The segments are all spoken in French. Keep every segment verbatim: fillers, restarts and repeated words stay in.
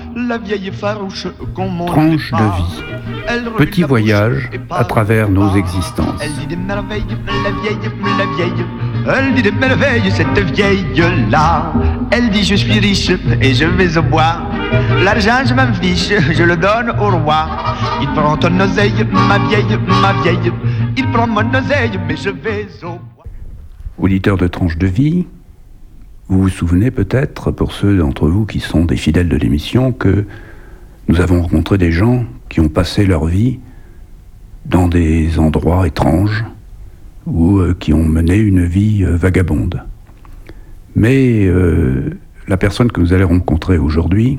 la vieille farouche qu'on monte Tranche pas. de vie. Petit voyage à travers nos existences. Elle dit des merveilles, la vieille, la vieille. Elle dit des merveilles, cette vieille-là. Elle dit je suis riche et je vais au bois. L'argent je m'en fiche, je le donne au roi. Il prend ton oseille, ma vieille, ma vieille. Il prend mon oseille, mais je vais au bois. Auditeurs de Tranche de vie, vous vous souvenez peut-être, pour ceux d'entre vous qui sont des fidèles de l'émission, que nous avons rencontré des gens qui ont passé leur vie dans des endroits étranges ou euh, qui ont mené une vie euh, vagabonde. Mais euh, la personne que nous allons rencontrer aujourd'hui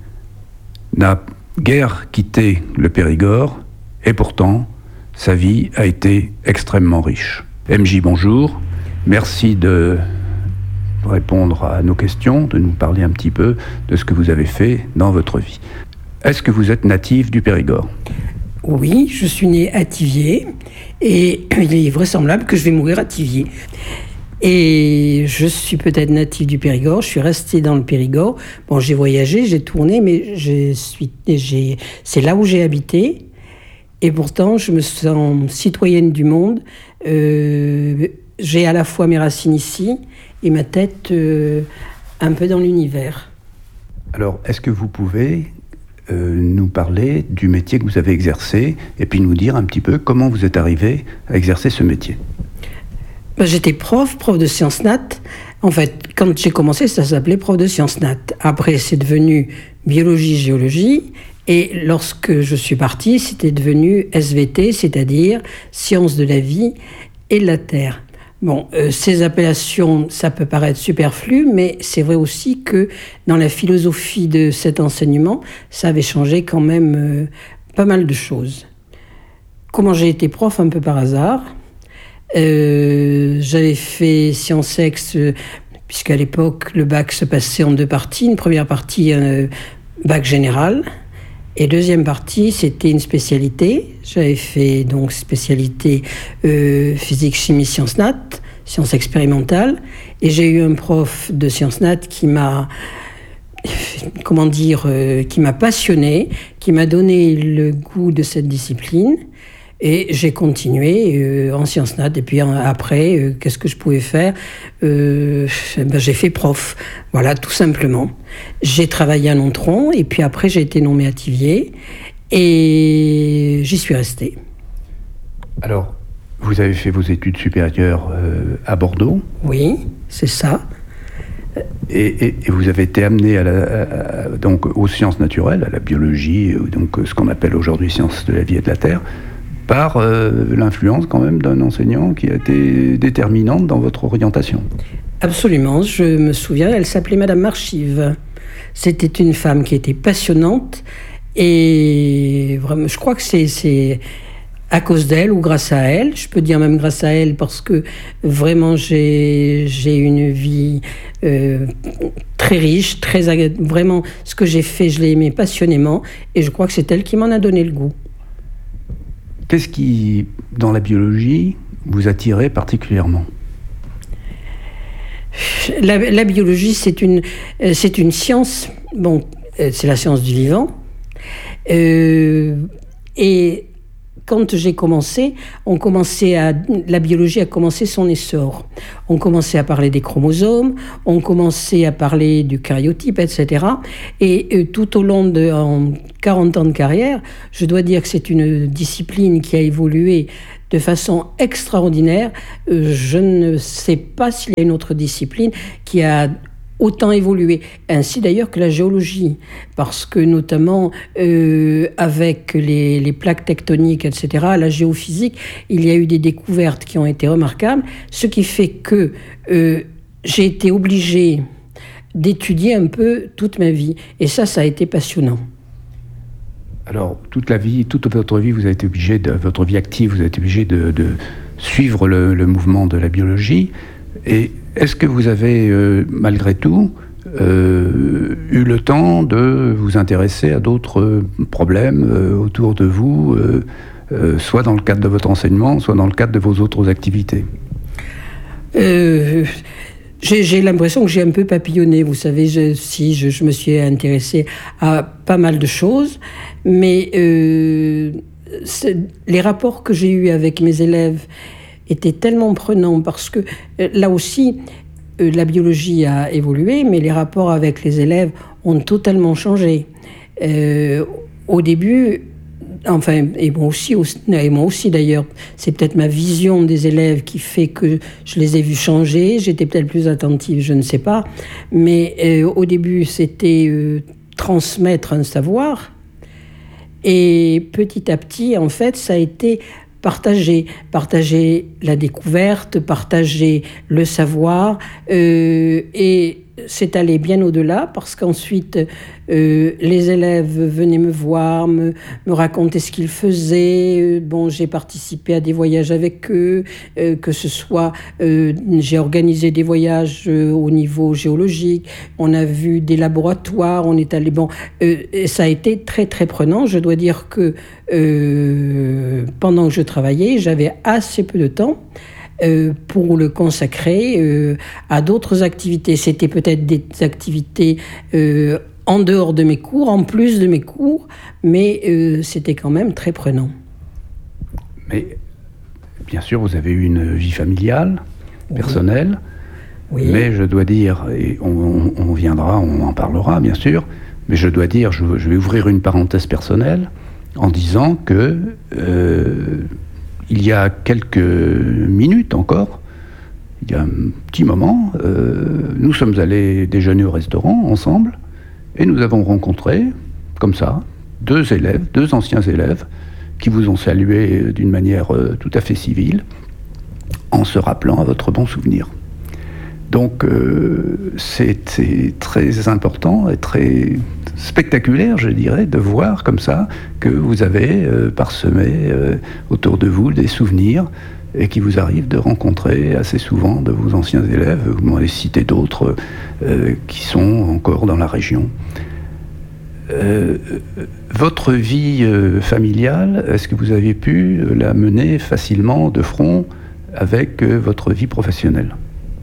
n'a guère quitté le Périgord et pourtant sa vie a été extrêmement riche. M J, bonjour. Merci de répondre à nos questions, de nous parler un petit peu de ce que vous avez fait dans votre vie. Est-ce que vous êtes natif du Périgord ? Oui, je suis né à Thiviers et il est vraisemblable que je vais mourir à Thiviers. Et je suis peut-être natif du Périgord, je suis resté dans le Périgord. Bon, j'ai voyagé, j'ai tourné, mais je suis, j'ai, c'est là où j'ai habité. Et pourtant, je me sens citoyenne du monde. Euh, j'ai à la fois mes racines ici et ma tête euh, un peu dans l'univers. Alors, est-ce que vous pouvez euh, nous parler du métier que vous avez exercé et puis nous dire un petit peu comment vous êtes arrivé à exercer ce métier ? Ben, j'étais prof, prof de sciences nat. En fait, quand j'ai commencé, ça s'appelait prof de sciences nat. Après, c'est devenu biologie, géologie. Et lorsque je suis partie, c'était devenu S V T, c'est-à-dire sciences de la vie et de la terre. Bon, euh, ces appellations, ça peut paraître superflu, mais c'est vrai aussi que dans la philosophie de cet enseignement, ça avait changé quand même euh, pas mal de choses. Comment j'ai été prof un peu par hasard ? Euh, j'avais fait sciences ex, euh, puisqu'à l'époque, le bac se passait en deux parties. Une première partie, euh, bac général, et deuxième partie, c'était une spécialité. J'avais fait donc spécialité euh, physique, chimie, sciences nat, sciences expérimentales, et j'ai eu un prof de sciences nat qui m'a, comment dire, euh, qui m'a passionné, qui m'a donné le goût de cette discipline. Et j'ai continué euh, en sciences nat. Et puis en, après, euh, qu'est-ce que je pouvais faire ? euh, ben, J'ai fait prof, voilà, tout simplement. J'ai travaillé à Nontron, et puis après, j'ai été nommée à Thiviers, et j'y suis restée. Alors, vous avez fait vos études supérieures euh, à Bordeaux ? Oui, c'est ça. Et, et, et vous avez été amené à la, à, à, donc, aux sciences naturelles, à la biologie, donc ce qu'on appelle aujourd'hui sciences de la vie et de la terre, par euh, l'influence quand même d'un enseignant qui a été déterminante dans votre orientation. Absolument, je me souviens, elle s'appelait Madame Marchive. C'était une femme qui était passionnante et vraiment, je crois que c'est, c'est à cause d'elle ou grâce à elle, je peux dire même grâce à elle parce que vraiment j'ai, j'ai une vie euh, très riche, très, vraiment ce que j'ai fait, je l'ai aimé passionnément et je crois que c'est elle qui m'en a donné le goût. Qu'est-ce qui, dans la biologie, vous attirait particulièrement ? La, la biologie, c'est une, c'est une science, bon, c'est la science du vivant. Euh, et quand j'ai commencé, on commençait à, la biologie a commencé son essor. On commençait à parler des chromosomes, on commençait à parler du karyotype, et cetera. Et euh, tout au long de en quarante ans de carrière, je dois dire que c'est une discipline qui a évolué de façon extraordinaire. Euh, je ne sais pas s'il y a une autre discipline qui a autant évolué, ainsi d'ailleurs que la géologie, parce que notamment euh, avec les, les plaques tectoniques, et cetera, la géophysique, il y a eu des découvertes qui ont été remarquables, ce qui fait que euh, j'ai été obligée d'étudier un peu toute ma vie, et ça, ça a été passionnant. Alors, toute la vie, toute votre vie, vous avez été obligé de, votre vie active, vous avez été obligé de, de suivre le, le mouvement de la biologie, et est-ce que vous avez, euh, malgré tout, euh, eu le temps de vous intéresser à d'autres problèmes euh, autour de vous, euh, euh, soit dans le cadre de votre enseignement, soit dans le cadre de vos autres activités ? euh, J'ai, j'ai l'impression que j'ai un peu papillonné. Vous savez, je, si je, je me suis intéressée à pas mal de choses, mais euh, les rapports que j'ai eus avec mes élèves étaient tellement prenants parce que euh, là aussi, euh, la biologie a évolué, mais les rapports avec les élèves ont totalement changé. Euh, au début, enfin, et moi aussi, et moi aussi d'ailleurs, c'est peut-être ma vision des élèves qui fait que je les ai vus changer, j'étais peut-être plus attentive, je ne sais pas, mais euh, au début, c'était euh, transmettre un savoir, et petit à petit, en fait, ça a été partager, partager la découverte, partager le savoir, euh, et c'est allé bien au-delà parce qu'ensuite euh, les élèves venaient me voir, me, me raconter ce qu'ils faisaient. Euh, bon, j'ai participé à des voyages avec eux, euh, que ce soit euh, j'ai organisé des voyages euh, au niveau géologique. On a vu des laboratoires, on est allé bon, euh, et ça a été très très prenant. Je dois dire que euh, pendant que je travaillais, j'avais assez peu de temps. Euh, pour le consacrer euh, à d'autres activités. C'était peut-être des activités euh, en dehors de mes cours, en plus de mes cours, mais euh, c'était quand même très prenant. Mais bien sûr, vous avez eu une vie familiale, personnelle, oui. Oui. Mais je dois dire, et on, on viendra, on en parlera bien sûr, mais je dois dire, je, je vais ouvrir une parenthèse personnelle en disant que euh, il y a quelques minutes encore, il y a un petit moment, euh, nous sommes allés déjeuner au restaurant ensemble et nous avons rencontré, comme ça, deux élèves, deux anciens élèves qui vous ont salué d'une manière euh, tout à fait civile en se rappelant à votre bon souvenir. Donc euh, c'est, c'est très important et très spectaculaire, je dirais, de voir comme ça que vous avez euh, parsemé euh, autour de vous des souvenirs et qu'il vous arrive de rencontrer assez souvent de vos anciens élèves. Vous m'en cité d'autres euh, qui sont encore dans la région. Euh, votre vie euh, familiale, est-ce que vous avez pu la mener facilement de front avec euh, votre vie professionnelle ?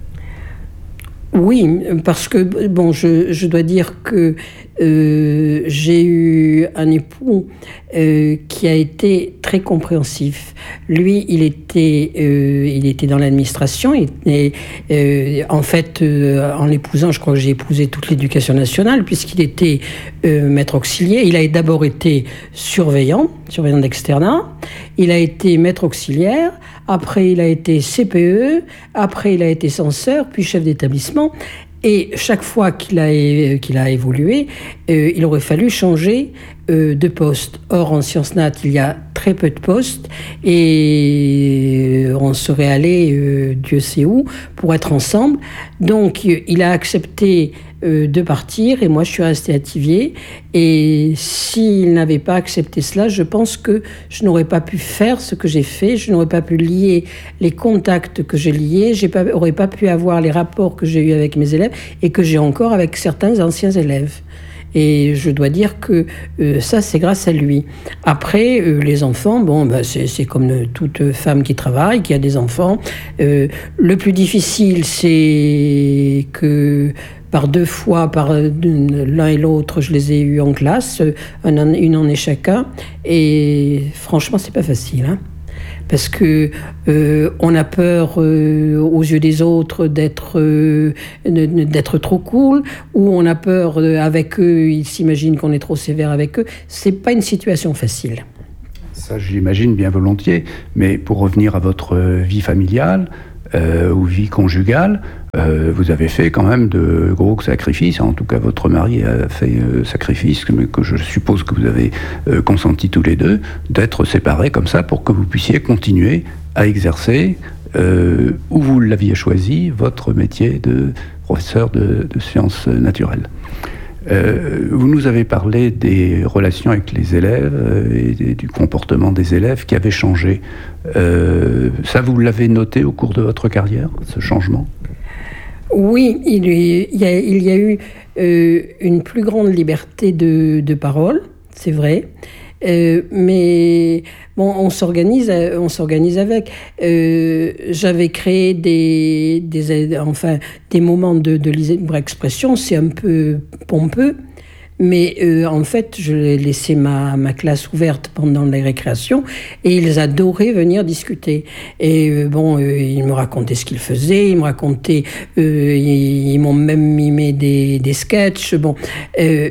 Oui, parce que bon, je, je dois dire que euh, j'ai eu un époux euh, qui a été très compréhensif. Lui, il était, euh, il était dans l'administration et, et euh, en fait, euh, en l'épousant, je crois que j'ai épousé toute l'éducation nationale puisqu'il était euh, maître auxiliaire. Il a d'abord été surveillant, surveillant d'externat. Il a été maître auxiliaire. Après, il a été C P E. Après, il a été censeur, puis chef d'établissement. Et chaque fois qu'il a, qu'il a évolué, euh, il aurait fallu changer euh, de poste. Or, en Sciences Nat, il y a très peu de postes et on serait allé, euh, Dieu sait où, pour être ensemble. Donc, il a accepté euh, de partir et moi, je suis restée à Thiviers. Et s'il n'avait pas accepté cela, je pense que je n'aurais pas pu faire ce que j'ai fait. Je n'aurais pas pu lier les contacts que j'ai liés. Je n'aurais pas pu avoir les rapports que j'ai eus avec mes élèves et que j'ai encore avec certains anciens élèves. Et je dois dire que euh, ça, c'est grâce à lui. Après, euh, les enfants, bon, ben, c'est, c'est comme toute femme qui travaille, qui a des enfants. Euh, le plus difficile, c'est que par deux fois, par l'un et l'autre, je les ai eus en classe, un, une année chacun. Et franchement, c'est pas facile, hein. Parce que euh, on a peur euh, aux yeux des autres d'être euh, d'être trop cool, ou on a peur euh, avec eux, ils s'imaginent qu'on est trop sévère avec eux. C'est pas une situation facile. Ça, j'imagine bien volontiers. Mais pour revenir à votre vie familiale euh, ou vie conjugale, euh, vous avez fait quand même de gros sacrifices. En tout cas, votre mari a fait euh, sacrifice, que, que je suppose que vous avez euh, consenti tous les deux, d'être séparés comme ça pour que vous puissiez continuer à exercer, euh, où vous l'aviez choisi, votre métier de professeur de, de sciences naturelles. Euh, vous nous avez parlé des relations avec les élèves euh, et du comportement des élèves qui avait changé. Euh, ça, vous l'avez noté au cours de votre carrière, ce changement ? Oui, il y a, il y a eu euh, une plus grande liberté de, de parole, c'est vrai. Euh, mais bon, on s'organise, on s'organise avec. Euh, j'avais créé des, des, enfin, des moments de, de libre expression, c'est un peu pompeux. Mais euh, en fait, je laissais ma, ma classe ouverte pendant les récréations et ils adoraient venir discuter. Et euh, bon, euh, ils me racontaient ce qu'ils faisaient, ils me racontaient, euh, ils, ils m'ont même mimé des, des sketchs. Bon, euh,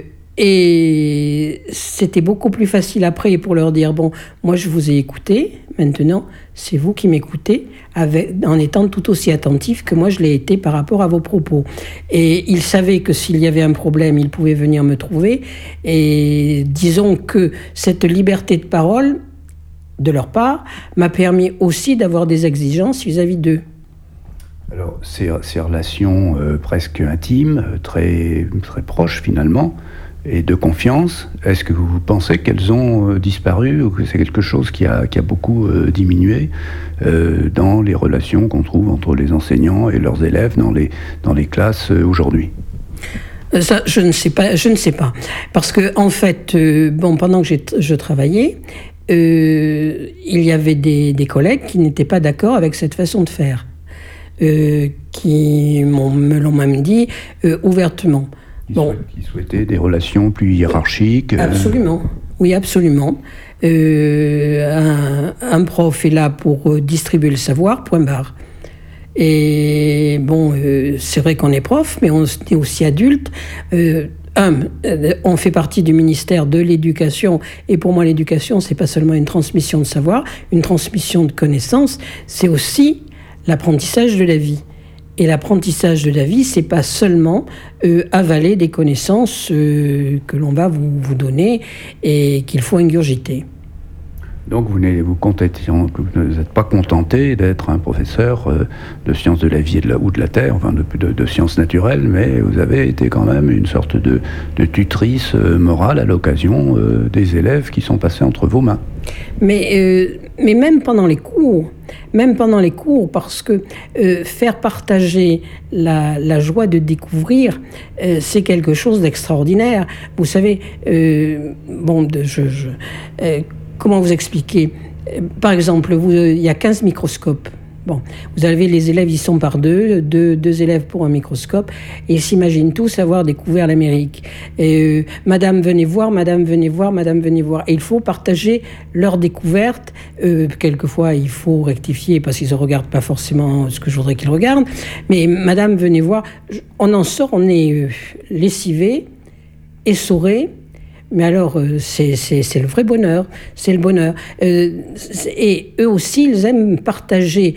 et c'était beaucoup plus facile après pour leur dire, bon, moi je vous ai écouté, maintenant c'est vous qui m'écoutez, avec, en étant tout aussi attentif que moi je l'ai été par rapport à vos propos. Et ils savaient que s'il y avait un problème, ils pouvaient venir me trouver. Et disons que cette liberté de parole, de leur part, m'a permis aussi d'avoir des exigences vis-à-vis d'eux. Alors, ces, ces relations euh, presque intimes, très, très proches finalement, et de confiance, est-ce que vous pensez qu'elles ont euh, disparu ou que c'est quelque chose qui a, qui a beaucoup euh, diminué euh, dans les relations qu'on trouve entre les enseignants et leurs élèves dans les, dans les classes euh, aujourd'hui ? Ça, je ne sais pas, je ne sais pas. Parce que, en fait, euh, bon, pendant que j'ai, je travaillais, euh, il y avait des, des collègues qui n'étaient pas d'accord avec cette façon de faire, euh, qui m'ont, me l'ont même dit euh, ouvertement. Qui, bon. sou- qui souhaitaient des relations plus hiérarchiques. Absolument, oui, absolument. Euh, un, un prof est là pour distribuer le savoir, point barre. Et bon, euh, c'est vrai qu'on est prof, mais on est aussi adulte. Euh, un, on fait partie du ministère de l'Éducation, et pour moi, l'éducation, c'est pas seulement une transmission de savoir, une transmission de connaissances, c'est aussi l'apprentissage de la vie. Et l'apprentissage de la vie, c'est pas seulement euh, avaler des connaissances euh, que l'on va vous, vous donner et qu'il faut ingurgiter. Donc vous n'êtes vous contentez- vous n'êtes pas contenté d'être un professeur euh, de sciences de la vie et de la, ou de la terre, enfin de, de, de sciences naturelles, mais vous avez été quand même une sorte de, de tutrice euh, morale à l'occasion euh, des élèves qui sont passés entre vos mains. Mais, euh, mais même pendant les cours, même pendant les cours, parce que euh, faire partager la, la joie de découvrir, euh, c'est quelque chose d'extraordinaire. Vous savez, euh, bon, de, je, je, euh, comment vous expliquer ? Par exemple, vous, il y a quinze microscopes. Bon, vous avez les élèves, ils sont par deux, deux, deux élèves pour un microscope, et ils s'imaginent tous avoir découvert l'Amérique. Et euh, Madame, venez voir, Madame, venez voir, Madame, venez voir. Et il faut partager leur découverte. Euh, quelquefois, il faut rectifier parce qu'ils ne regardent pas forcément ce que je voudrais qu'ils regardent. Mais Madame, venez voir. On en sort, on est euh, lessivé, essoré. Mais alors, euh, c'est, c'est, c'est le vrai bonheur, c'est le bonheur. Euh, et eux aussi, ils aiment partager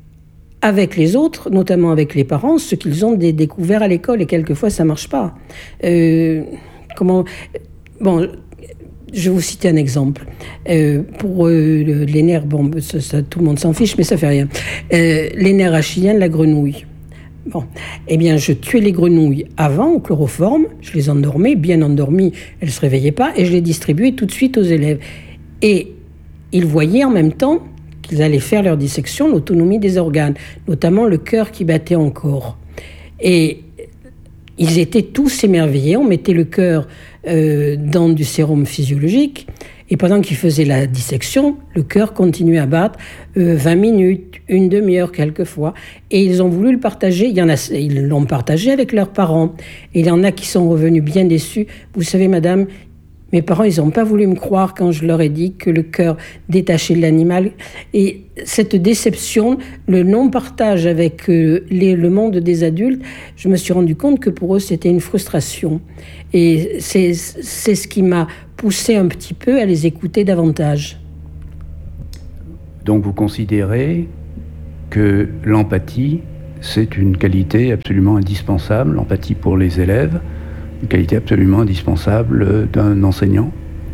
avec les autres, notamment avec les parents, ce qu'ils ont d- découvert à l'école, et quelquefois, ça ne marche pas. Euh, comment... Bon, je vais vous citer un exemple. Euh, pour euh, le, les nerfs, bon, ça, ça, tout le monde s'en fiche, mais ça ne fait rien. Euh, les nerfs achilliens de la grenouille. Bon, eh bien, je tuais les grenouilles avant au chloroforme, je les endormais, bien endormies, elles ne se réveillaient pas, et je les distribuais tout de suite aux élèves. Et ils voyaient en même temps qu'ils allaient faire leur dissection, l'autonomie des organes, notamment le cœur qui battait encore. Et ils étaient tous émerveillés, on mettait le cœur euh, dans du sérum physiologique, et pendant qu'ils faisaient la dissection, le cœur continuait à battre euh, vingt minutes, une demi-heure quelquefois. Et ils ont voulu le partager. Il y en a, ils l'ont partagé avec leurs parents. Et il y en a qui sont revenus bien déçus. Vous savez, madame, mes parents, ils n'ont pas voulu me croire quand je leur ai dit que le cœur détaché de l'animal. Et cette déception, le non-partage avec euh, les, le monde des adultes, je me suis rendu compte que pour eux, c'était une frustration. Et c'est, c'est ce qui m'a poussé un petit peu à les écouter davantage. Donc vous considérez que l'empathie, c'est une qualité absolument indispensable, l'empathie pour les élèves, une qualité absolument indispensable d'un enseignant ?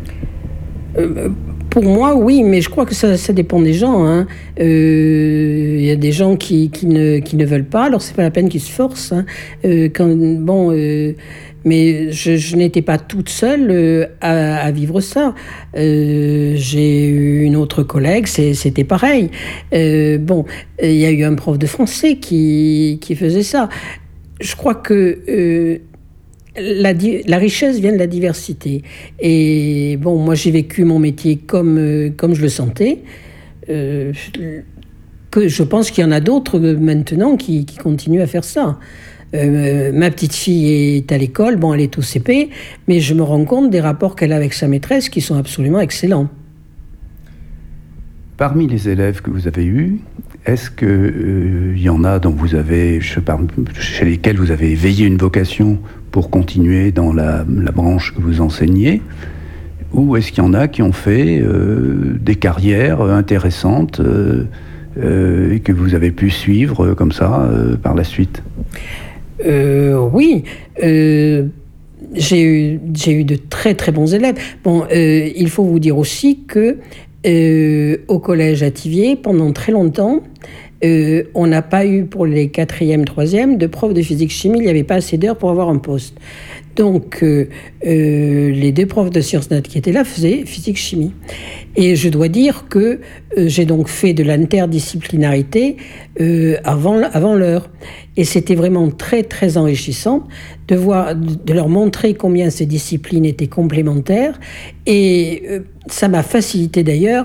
euh, Pour moi, oui, mais je crois que ça, ça dépend des gens. Hein. Euh, y a des gens qui, qui, ne, qui ne veulent pas, alors c'est pas la peine qu'ils se forcent. Hein. Euh, quand, bon, euh, mais je, je n'étais pas toute seule euh, à, à vivre ça. Euh, j'ai eu une autre collègue, c'est, c'était pareil. Euh, bon, il y a eu un prof de français qui, qui faisait ça. Je crois que... Euh, la, la richesse vient de la diversité. Et bon, moi j'ai vécu mon métier comme, euh, comme je le sentais. Euh, que je pense qu'il y en a d'autres maintenant qui, qui continuent à faire ça. Euh, ma petite fille est à l'école, bon, elle est au C P, mais je me rends compte des rapports qu'elle a avec sa maîtresse qui sont absolument excellents. Parmi les élèves que vous avez eus, est-ce qu'il euh, y en a dont vous avez, je sais pas, chez lesquels vous avez éveillé une vocation pour continuer dans la, la branche que vous enseignez, ou est-ce qu'il y en a qui ont fait euh, des carrières intéressantes euh, euh, et que vous avez pu suivre euh, comme ça euh, par la suite? euh, Oui, euh, j'ai eu, j'ai eu de très très bons élèves. Bon, euh, il faut vous dire aussi que euh, au collège à Thiviers, pendant très longtemps, Euh, on n'a pas eu pour les quatrième, troisième de prof de physique-chimie, il n'y avait pas assez d'heures pour avoir un poste. Donc, euh, euh, les deux profs de sciences nat qui étaient là faisaient physique-chimie. Et je dois dire que euh, j'ai donc fait de l'interdisciplinarité euh, avant, avant l'heure. Et c'était vraiment très, très enrichissant de, voir, de leur montrer combien ces disciplines étaient complémentaires. Et euh, ça m'a facilité d'ailleurs...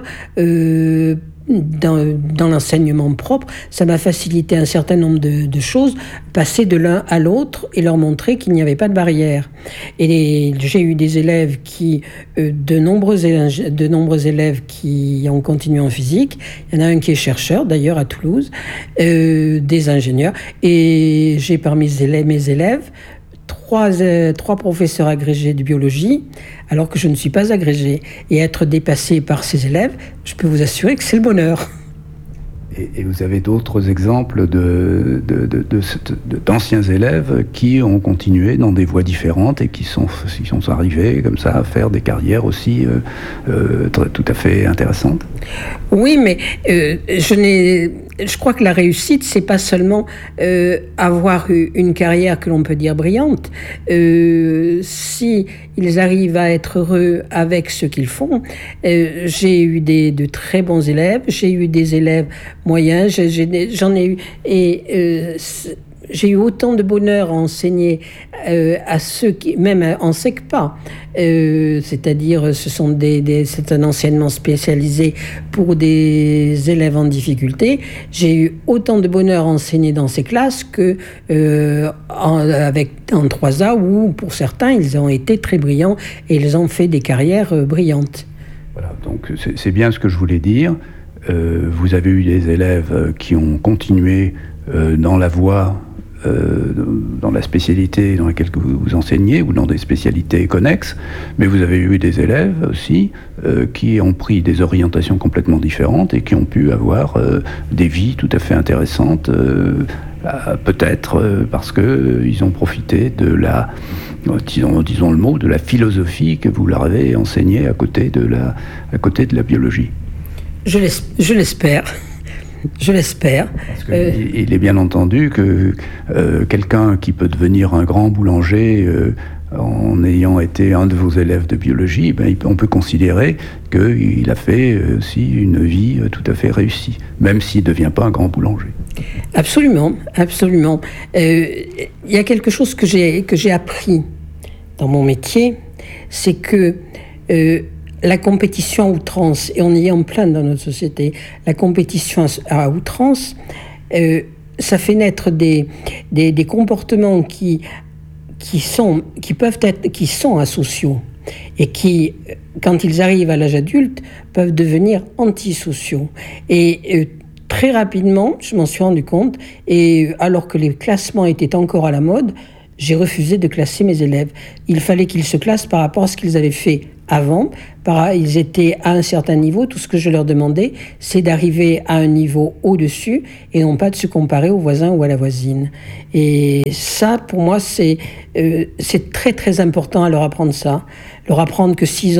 Euh, Dans, dans l'enseignement propre, ça m'a facilité un certain nombre de, de choses, passer de l'un à l'autre et leur montrer qu'il n'y avait pas de barrière. Et les, j'ai eu des élèves qui, euh, de, nombreux élèves, de nombreux élèves qui ont continué en physique. Il y en a un qui est chercheur, d'ailleurs, à Toulouse, euh, des ingénieurs. Et j'ai parmi mes élèves, mes élèves Trois, euh, trois professeurs agrégés de biologie, alors que je ne suis pas agrégée. Et être dépassé par ces élèves, je peux vous assurer que c'est le bonheur. Et, et vous avez d'autres exemples de, de, de, de, de, d'anciens élèves qui ont continué dans des voies différentes et qui sont, qui sont arrivés comme ça à faire des carrières aussi euh, euh, très, tout à fait intéressantes? Oui, mais euh, je n'ai... Je crois que la réussite, c'est pas seulement euh, avoir eu une carrière que l'on peut dire brillante. Euh, si ils arrivent à être heureux avec ce qu'ils font, euh, j'ai eu des, de très bons élèves, j'ai eu des élèves moyens, j'ai, j'ai, j'en ai eu... Et euh, j'ai eu autant de bonheur à enseigner euh, à ceux qui, même en SECPA, euh, c'est-à-dire ce sont des, des, c'est un enseignement spécialisé pour des élèves en difficulté. J'ai eu autant de bonheur à enseigner dans ces classes que euh, en, avec, en trois A où, pour certains, ils ont été très brillants et ils ont fait des carrières euh, brillantes. Voilà, donc c'est, c'est bien ce que je voulais dire. Euh, vous avez eu des élèves qui ont continué euh, dans la voie Euh, dans la spécialité dans laquelle vous, vous enseignez ou dans des spécialités connexes, mais vous avez eu des élèves aussi euh, qui ont pris des orientations complètement différentes et qui ont pu avoir euh, des vies tout à fait intéressantes, euh, peut-être euh, parce qu'ils ont profité de la, disons, disons le mot, de la philosophie que vous leur avez enseignée à côté de la, à côté de la biologie. Je, l'es- je l'espère. Je l'espère. Parce que euh... il est bien entendu que euh, quelqu'un qui peut devenir un grand boulanger euh, en ayant été un de vos élèves de biologie, ben, on peut considérer qu'il a fait aussi une vie tout à fait réussie, même s'il ne devient pas un grand boulanger. Absolument, absolument. Euh, il y a quelque chose que j'ai, que j'ai appris dans mon métier, c'est que euh, la compétition à outrance, et on y est en plein dans notre société, la compétition à outrance, euh, ça fait naître des, des, des comportements qui, qui, sont, qui peuvent être, qui sont asociaux et qui, quand ils arrivent à l'âge adulte, peuvent devenir antisociaux. Et euh, très rapidement, je m'en suis rendu compte, et alors que les classements étaient encore à la mode, j'ai refusé de classer mes élèves. Il fallait qu'ils se classent par rapport à ce qu'ils avaient fait avant. Par, ils étaient à un certain niveau. Tout ce que je leur demandais, c'est d'arriver à un niveau au-dessus et non pas de se comparer au voisin ou à la voisine. Et ça, pour moi, c'est, euh, c'est très, très important à leur apprendre ça. Leur apprendre que s'ils